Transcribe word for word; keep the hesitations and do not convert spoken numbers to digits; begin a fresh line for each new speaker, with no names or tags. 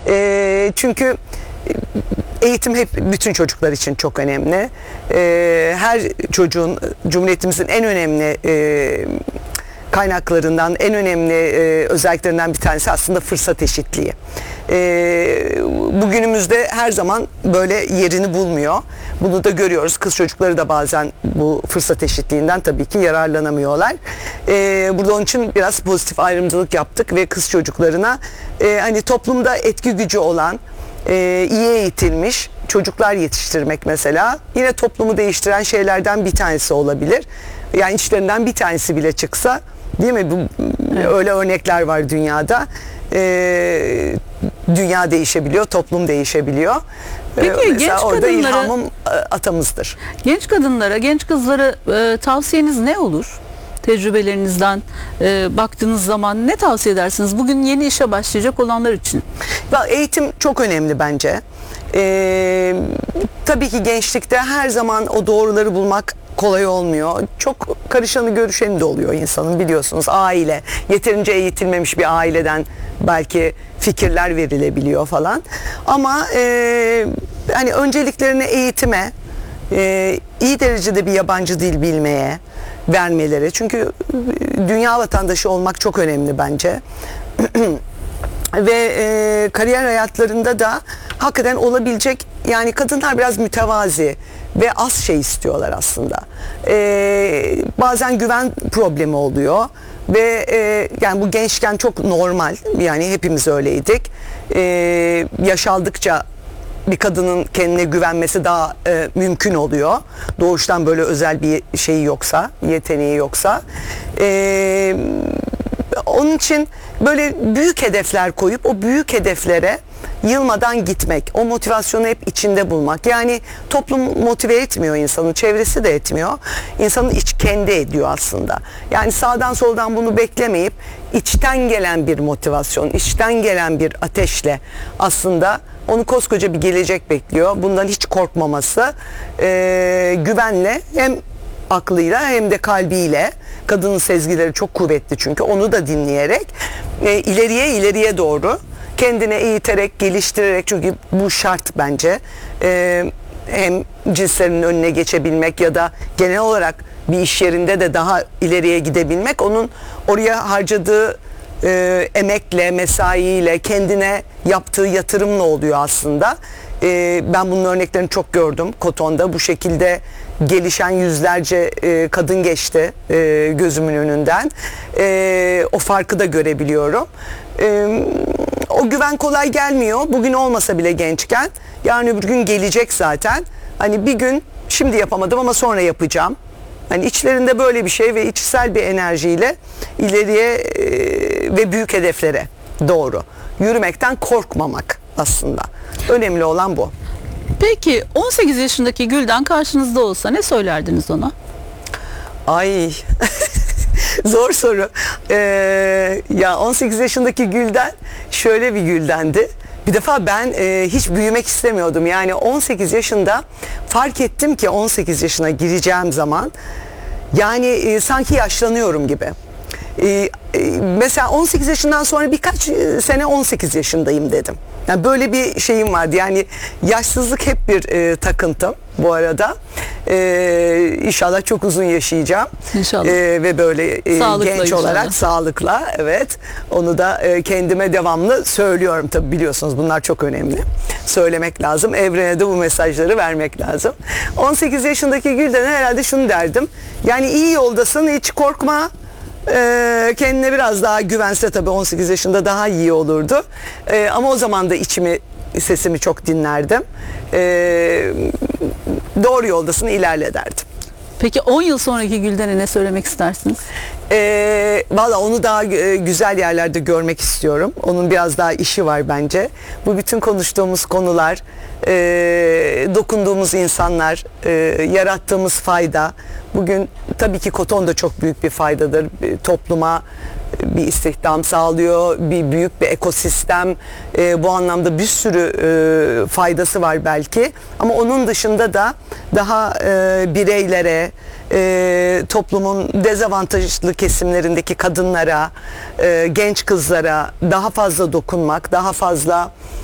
E, çünkü eğitim hep bütün çocuklar için çok önemli. E, her çocuğun, Cumhuriyetimizin en önemli e, kaynaklarından, en önemli e, özelliklerinden bir tanesi aslında fırsat eşitliği. E, bugünümüzde her zaman böyle yerini bulmuyor. Bunu da görüyoruz. Kız çocukları da bazen bu fırsat eşitliğinden tabii ki yararlanamıyorlar. E, burada onun için biraz pozitif ayrımcılık yaptık ve kız çocuklarına e, hani toplumda etki gücü olan, e, iyi eğitilmiş çocuklar yetiştirmek mesela yine toplumu değiştiren şeylerden bir tanesi olabilir. Yani içlerinden bir tanesi bile çıksa, değil mi? Bu, evet. Öyle örnekler var dünyada. Ee, dünya değişebiliyor, toplum değişebiliyor.
Peki
ee,
genç
orada
kadınlara,
ilhamım atamızdır.
Genç kadınlara, genç kızlara e, tavsiyeniz ne olur? Tecrübelerinizden e, baktığınız zaman ne tavsiye edersiniz? Bugün yeni işe başlayacak olanlar için.
Eğitim çok önemli bence. Ee, tabii ki gençlikte her zaman o doğruları bulmak kolay olmuyor. Çok karışanı görüşeni de oluyor insanın, biliyorsunuz. Aile, yeterince eğitilmemiş bir aileden belki fikirler verilebiliyor falan. Ama e, hani önceliklerini eğitime, e, iyi derecede bir yabancı dil bilmeye vermeleri. Çünkü dünya vatandaşı olmak çok önemli bence. Ve e, kariyer hayatlarında da hakikaten olabilecek, yani kadınlar biraz mütevazi ve az şey istiyorlar aslında. E, bazen güven problemi oluyor ve e, yani bu gençken çok normal, yani hepimiz öyleydik. E, yaş aldıkça bir kadının kendine güvenmesi daha e, mümkün oluyor. Doğuştan böyle özel bir şeyi yoksa, yeteneği yoksa. E, onun için böyle büyük hedefler koyup o büyük hedeflere yılmadan gitmek, o motivasyonu hep içinde bulmak. Yani toplum motive etmiyor insanı, çevresi de etmiyor. İnsanın iç kendi ediyor aslında. Yani sağdan soldan bunu beklemeyip içten gelen bir motivasyon, içten gelen bir ateşle aslında onu koskoca bir gelecek bekliyor. Bundan hiç korkmaması, e, güvenle, hem aklıyla hem de kalbiyle, kadının sezgileri çok kuvvetli çünkü, onu da dinleyerek e, ileriye ileriye doğru kendini eğiterek, geliştirerek, çünkü bu şart bence. E, hem cinslerinin önüne geçebilmek ya da genel olarak bir iş yerinde de daha ileriye gidebilmek, onun oraya harcadığı e, emekle, mesaiyle, kendine yaptığı yatırımla oluyor aslında. E, ben bunun örneklerini çok gördüm Koton'da. Bu şekilde gelişen yüzlerce e, kadın geçti e, gözümün önünden. E, o farkı da görebiliyorum. E, o güven kolay gelmiyor. Bugün olmasa bile gençken, yarın öbür gün gelecek zaten. Hani bir gün şimdi yapamadım ama sonra yapacağım. Hani içlerinde böyle bir şey ve içsel bir enerjiyle ileriye e, ve büyük hedeflere doğru yürümekten korkmamak aslında. Önemli olan bu.
Peki on sekiz yaşındaki Gülden karşınızda olsa ne söylerdiniz ona?
Ay zor soru. Ee, ya on sekiz yaşındaki Gülden şöyle bir Güldendi. Bir defa ben e, hiç büyümek istemiyordum. Yani on sekiz yaşında fark ettim ki on sekiz yaşına gireceğim zaman yani e, sanki yaşlanıyorum gibi. E, e, mesela on sekiz yaşından sonra birkaç sene on sekiz yaşındayım dedim. Yani böyle bir şeyim vardı. Yani yaşsızlık hep bir e, takıntım bu arada. E, inşallah çok uzun yaşayacağım.
İnşallah.
E, ve böyle e, genç
inşallah.
olarak sağlıkla, evet. Onu da e, kendime devamlı söylüyorum. Tabii biliyorsunuz bunlar çok önemli. Söylemek lazım. Evrene de bu mesajları vermek lazım. on sekiz yaşındaki Gülden'e herhalde şunu derdim. Yani iyi yoldasın, hiç korkma. Ee, kendine biraz daha güvense tabii on sekiz yaşında daha iyi olurdu. Ee, ama o zaman da içimi, sesimi çok dinlerdim. Ee, doğru yoldasın, ilerle derdim.
Peki on yıl sonraki Gülden'e ne söylemek istersiniz?
Ee, Valla onu daha e, güzel yerlerde görmek istiyorum. Onun biraz daha işi var bence. Bu bütün konuştuğumuz konular, e, dokunduğumuz insanlar, e, yarattığımız fayda. Bugün tabii ki Koton da çok büyük bir faydadır. E, topluma bir istihdam sağlıyor, bir büyük bir ekosistem. E, bu anlamda bir sürü e, faydası var belki. Ama onun dışında da daha e, bireylere, e, toplumun dezavantajlı kesimlerindeki kadınlara, e, genç kızlara daha fazla dokunmak, daha fazla